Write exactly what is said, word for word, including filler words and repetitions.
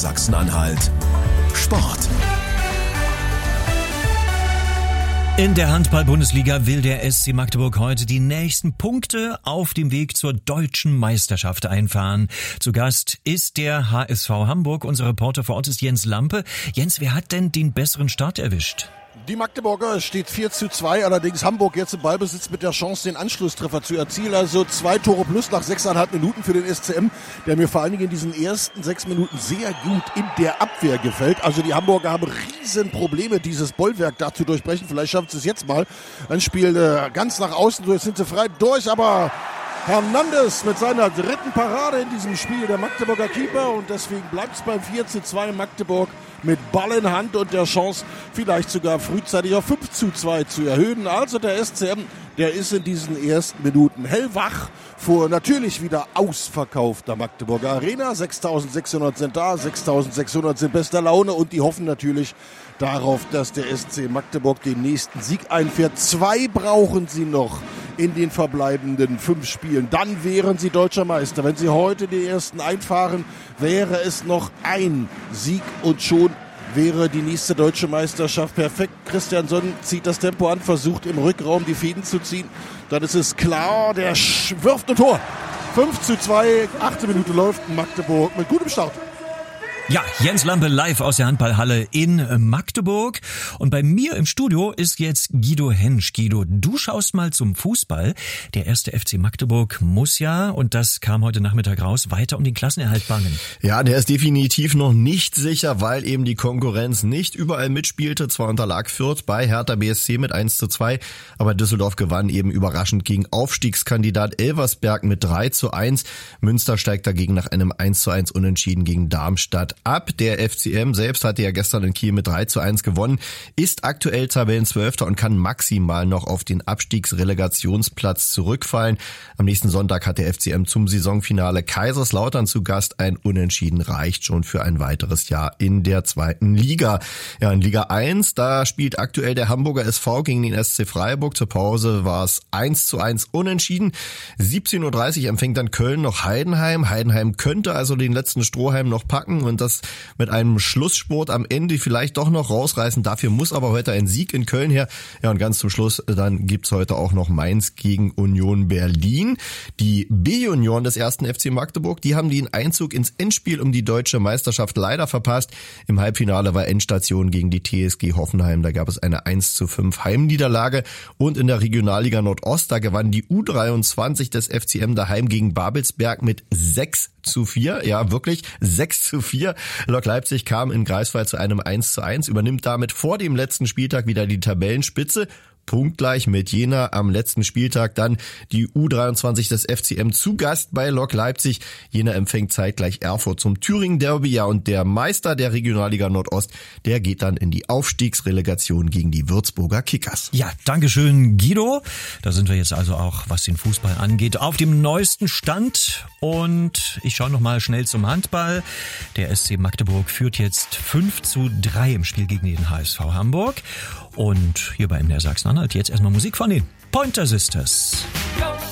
Sachsen-Anhalt. Sport. In der Handball-Bundesliga will der S C Magdeburg heute die nächsten Punkte auf dem Weg zur deutschen Meisterschaft einfahren. Zu Gast ist der H S V Hamburg. Unser Reporter vor Ort ist Jens Lampe. Jens, wer hat denn den besseren Start erwischt? Die Magdeburger, es steht vier zu zwei, allerdings Hamburg jetzt im Ballbesitz mit der Chance, den Anschlusstreffer zu erzielen. Also zwei Tore plus nach sechseinhalb Minuten für den S C M, der mir vor allen Dingen in diesen ersten sechs Minuten sehr gut in der Abwehr gefällt. Also die Hamburger haben riesen Probleme, dieses Bollwerk da zu durchbrechen. Vielleicht schaffen sie es jetzt mal. Ein Spiel äh, ganz nach außen, so jetzt sind sie frei durch, aber Hernandez mit seiner dritten Parade in diesem Spiel, der Magdeburger Keeper, und deswegen bleibt es beim vier zu zwei Magdeburg mit Ball in Hand und der Chance, vielleicht sogar frühzeitig auf fünf zu zwei zu erhöhen. Also der S C M, der ist in diesen ersten Minuten hellwach vor natürlich wieder ausverkaufter Magdeburger Arena. sechstausendsechshundert sind da, sechstausendsechshundert sind bester Laune und die hoffen natürlich darauf, dass der S C Magdeburg den nächsten Sieg einfährt. Zwei brauchen sie noch in den verbleibenden fünf Spielen. Dann wären sie deutscher Meister. Wenn sie heute die ersten einfahren, wäre es noch ein Sieg und schon wäre die nächste deutsche Meisterschaft perfekt. Christiansson zieht das Tempo an, versucht im Rückraum die Fäden zu ziehen. Dann ist es klar, der wirft ein Tor. fünf zu zwei, achte Minute läuft Magdeburg mit gutem Start. Ja, Jens Lampe live aus der Handballhalle in Magdeburg. Und bei mir im Studio ist jetzt Guido Hensch. Guido, du schaust mal zum Fußball. Der erste F C Magdeburg muss ja, und das kam heute Nachmittag raus, weiter um den Klassenerhalt bangen. Ja, der ist definitiv noch nicht sicher, weil eben die Konkurrenz nicht überall mitspielte. Zwar unterlag Fürth bei Hertha B S C mit eins zu zwei, aber Düsseldorf gewann eben überraschend gegen Aufstiegskandidat Elversberg mit drei zu eins. Münster steigt dagegen nach einem eins zu eins Unentschieden gegen Darmstadt ab. Der F C M selbst hatte ja gestern in Kiel mit drei zu eins gewonnen, ist aktuell Tabellenzwölfter und kann maximal noch auf den Abstiegsrelegationsplatz zurückfallen. Am nächsten Sonntag hat der F C M zum Saisonfinale Kaiserslautern zu Gast. Ein Unentschieden reicht schon für ein weiteres Jahr in der zweiten Liga. Ja, in Liga eins, da spielt aktuell der Hamburger S V gegen den S C Freiburg. Zur Pause war es eins zu eins Unentschieden. siebzehn Uhr dreißig empfängt dann Köln noch Heidenheim. Heidenheim könnte also den letzten Strohhalm noch packen und das mit einem Schlussspurt am Ende vielleicht doch noch rausreißen. Dafür muss aber heute ein Sieg in Köln her. Ja, und ganz zum Schluss, dann gibt's heute auch noch Mainz gegen Union Berlin. Die B-Junioren des ersten F C Magdeburg, die haben den Einzug ins Endspiel um die deutsche Meisterschaft leider verpasst. Im Halbfinale war Endstation gegen die T S G Hoffenheim. Da gab es eine eins zu fünf Heimniederlage. Und in der Regionalliga Nordost, da gewann die U dreiundzwanzig des F C M daheim gegen Babelsberg mit sechs zu vier. Ja, wirklich sechs zu vier. Lok Leipzig kam in Greifswald zu einem eins zu eins, übernimmt damit vor dem letzten Spieltag wieder die Tabellenspitze. Punktgleich mit Jena am letzten Spieltag dann die U dreiundzwanzig des F C M zu Gast bei Lok Leipzig. Jena empfängt zeitgleich Erfurt zum Thüringen-Derby. Ja, und der Meister der Regionalliga Nordost, der geht dann in die Aufstiegsrelegation gegen die Würzburger Kickers. Ja, dankeschön Guido. Da sind wir jetzt also auch, was den Fußball angeht, auf dem neuesten Stand. Und ich schaue noch mal schnell zum Handball. Der S C Magdeburg führt jetzt fünf zu drei im Spiel gegen den H S V Hamburg. Und hier bei M D R Sachsen-Anhalt jetzt erstmal Musik von den Pointer Sisters.